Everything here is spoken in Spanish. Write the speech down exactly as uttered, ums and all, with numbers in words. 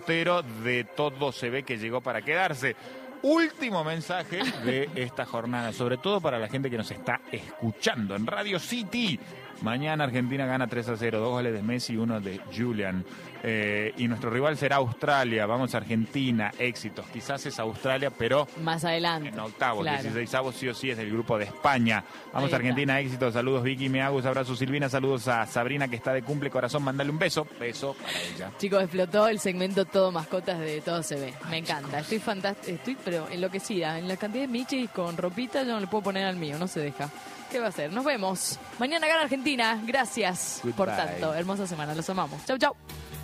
derrotero de todo se ve que llegó para quedarse. Último mensaje de esta jornada, sobre todo para la gente que nos está escuchando en Radio City. Mañana Argentina gana tres a cero, dos goles de Messi y uno de Julian. Eh, y nuestro rival será Australia. Vamos a Argentina, éxitos. Quizás es Australia, pero más adelante. En octavos, claro. dieciseisavos sí o sí es del grupo de España. Vamos a Argentina, éxitos. Saludos Vicky, Meagus, abrazo Silvina, saludos a Sabrina que está de cumple corazón. Mándale un beso, beso para ella. Chicos, explotó el segmento Todo Mascotas de Todo Se Ve. Me encanta, estoy fantástica, estoy pero enloquecida. En la cantidad de michis con ropita yo no le puedo poner al mío, no se deja. ¿Qué va a hacer? Nos vemos. Mañana gana Argentina. Gracias Goodbye. por tanto. Hermosa semana. Los amamos. Chau, chau.